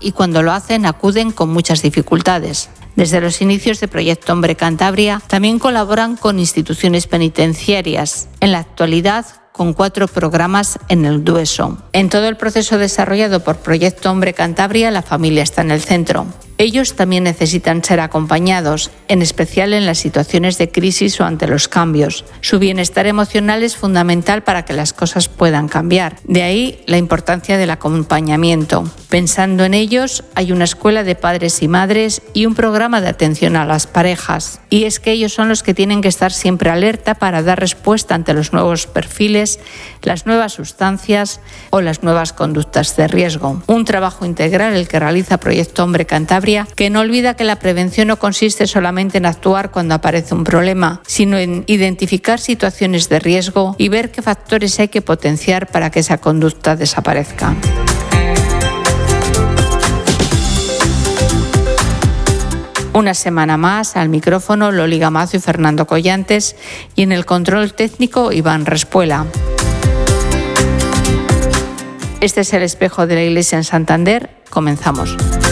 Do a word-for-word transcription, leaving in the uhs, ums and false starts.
y cuando lo hacen acuden con muchas dificultades. Desde los inicios de Proyecto Hombre Cantabria también colaboran con instituciones penitenciarias. En la actualidad, con cuatro programas en el Dueso. En todo el proceso desarrollado por Proyecto Hombre Cantabria, la familia está en el centro. Ellos también necesitan ser acompañados, en especial en las situaciones de crisis o ante los cambios. Su bienestar emocional es fundamental para que las cosas puedan cambiar. De ahí la importancia del acompañamiento. Pensando en ellos, hay una escuela de padres y madres y un programa de atención a las parejas. Y es que ellos son los que tienen que estar siempre alerta para dar respuesta ante los nuevos perfiles, las nuevas sustancias o las nuevas conductas de riesgo. Un trabajo integral el que realiza Proyecto Hombre Cantabria, que no olvida que la prevención no consiste solamente en actuar cuando aparece un problema, sino en identificar situaciones de riesgo y ver qué factores hay que potenciar para que esa conducta desaparezca. Una semana más, al micrófono Loli Gamazo y Fernando Collantes, y en el control técnico Iván Respuela. Este es el espejo de la Iglesia en Santander. Comenzamos.